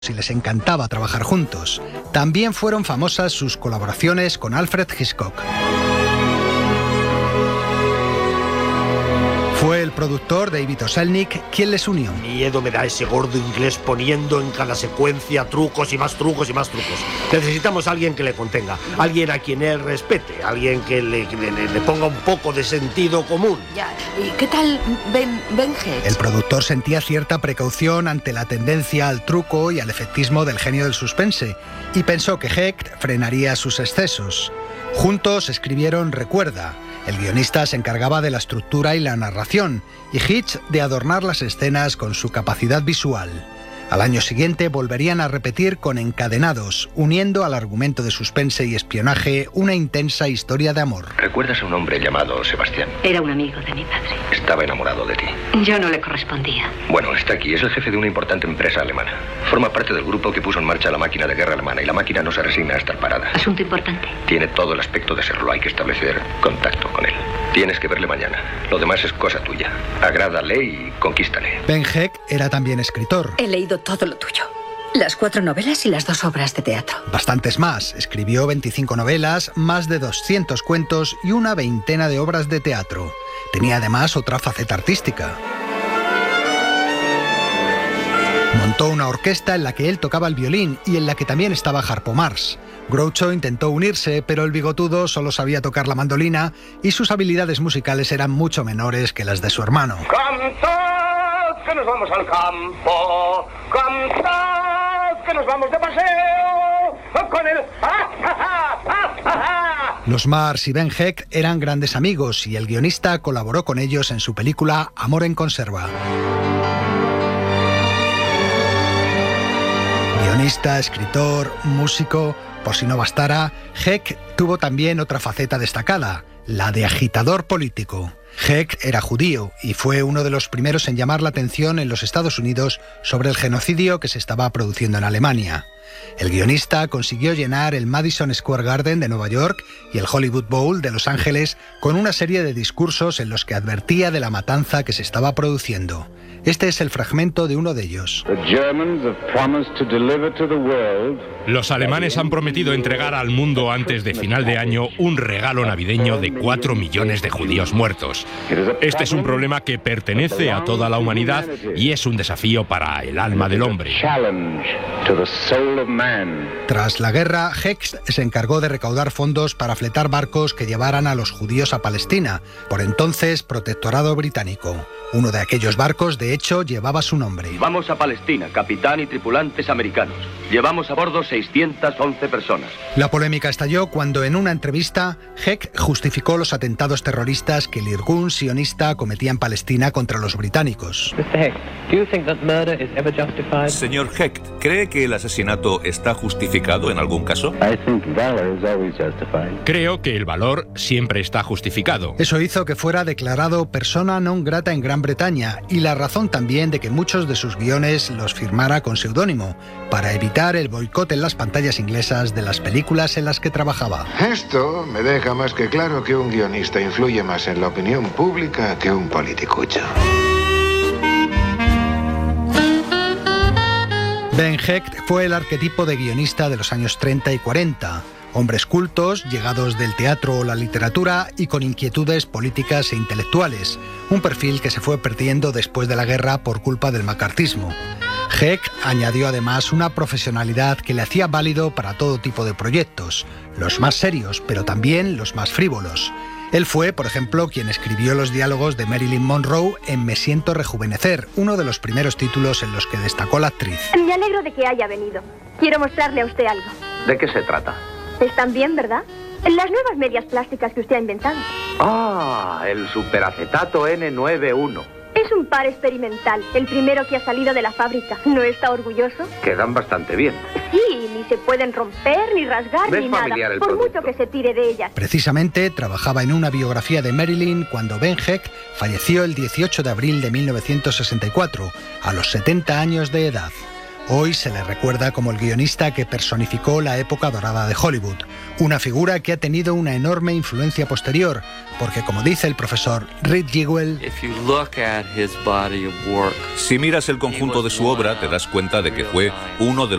y les encantaba trabajar juntos. También fueron famosas sus colaboraciones con Alfred Hitchcock. Fue el productor David O. Selznick quien les unió. Miedo me da ese gordo inglés poniendo en cada secuencia trucos y más trucos y más trucos. Necesitamos a alguien que le contenga, alguien a quien él respete, alguien que le ponga un poco de sentido común. Ya, ¿y qué tal Ben Hecht? El productor sentía cierta precaución ante la tendencia al truco y al efectismo del genio del suspense y pensó que Hecht frenaría sus excesos. Juntos escribieron Recuerda. El guionista se encargaba de la estructura y la narración, y Hitch de adornar las escenas con su capacidad visual. Al año siguiente volverían a repetir con Encadenados, uniendo al argumento de suspense y espionaje una intensa historia de amor. ¿Recuerdas a un hombre llamado Sebastián? Era un amigo de mi padre. Estaba enamorado de ti. Yo no le correspondía. Bueno, está aquí. Es el jefe de una importante empresa alemana. Forma parte del grupo que puso en marcha la máquina de guerra alemana y la máquina no se resigna a estar parada. Asunto importante. Tiene todo el aspecto de serlo. Hay que establecer contacto con él. Tienes que verle mañana. Lo demás es cosa tuya. Agrádale y conquístale. Ben Hecht era también escritor. He leído todo lo tuyo. Las 4 novelas y las 2 obras de teatro. Bastantes más. Escribió 25 novelas, más de 200 cuentos y una veintena de obras de teatro. Tenía además otra faceta artística. Montó una orquesta en la que él tocaba el violín y en la que también estaba Harpo Marx. Groucho intentó unirse, pero el bigotudo solo sabía tocar la mandolina y sus habilidades musicales eran mucho menores que las de su hermano. ¡Cantad, que nos vamos al campo! ¡Cantad, que nos vamos de paseo! ¡Con el... Los Marx y Ben Hecht eran grandes amigos y el guionista colaboró con ellos en su película Amor en conserva. Guionista, escritor, músico, por si no bastara, Hecht tuvo también otra faceta destacada, la de agitador político. Hecht era judío y fue uno de los primeros en llamar la atención en los Estados Unidos sobre el genocidio que se estaba produciendo en Alemania. El guionista consiguió llenar el Madison Square Garden de Nueva York y el Hollywood Bowl de Los Ángeles con una serie de discursos en los que advertía de la matanza que se estaba produciendo. Este es el fragmento de uno de ellos. Los alemanes han prometido entregar al mundo antes de final de año un regalo navideño de 4 millones de judíos muertos. Este es un problema que pertenece a toda la humanidad y es un desafío para el alma del hombre. Tras la guerra, Hecht se encargó de recaudar fondos para fletar barcos que llevaran a los judíos a Palestina, por entonces protectorado británico. Uno de aquellos barcos, de hecho, llevaba su nombre. Vamos a Palestina, capitán y tripulantes americanos. Llevamos a bordo 611 personas. La polémica estalló cuando en una entrevista Hecht justificó los atentados terroristas que el Irgun sionista cometía en Palestina contra los británicos. Señor Hecht, ¿cree que el asesinato está justificado en algún caso? Creo que el valor siempre está justificado. Eso hizo que fuera declarado persona non grata en Gran Bretaña y la razón también de que muchos de sus guiones los firmara con seudónimo, para evitar el boicot en las pantallas inglesas de las películas en las que trabajaba. Esto me deja más que claro que un guionista influye más en la opinión pública que un politicucho. Ben Hecht fue el arquetipo de guionista de los años 30 y 40. Hombres cultos, llegados del teatro o la literatura y con inquietudes políticas e intelectuales, un perfil que se fue perdiendo después de la guerra por culpa del macartismo. Hecht añadió además una profesionalidad que le hacía válido para todo tipo de proyectos, los más serios, pero también los más frívolos. Él fue, por ejemplo, quien escribió los diálogos de Marilyn Monroe en Me siento rejuvenecer, uno de los primeros títulos en los que destacó la actriz. Me alegro de que haya venido. Quiero mostrarle a usted algo. ¿De qué se trata? Están bien, ¿verdad? Las nuevas medias plásticas que usted ha inventado. Ah, el superacetato N91. Es un par experimental, el primero que ha salido de la fábrica. ¿No está orgulloso? Quedan bastante bien. Sí, ni se pueden romper, ni rasgar, ni nada, por mucho que se tire de ellas. Precisamente trabajaba en una biografía de Marilyn cuando Ben Hecht falleció el 18 de abril de 1964, a los 70 años de edad. Hoy se le recuerda como el guionista que personificó la época dorada de Hollywood, una figura que ha tenido una enorme influencia posterior, porque como dice el profesor Reed Jewell, si miras el conjunto de su obra, te das cuenta de que fue uno de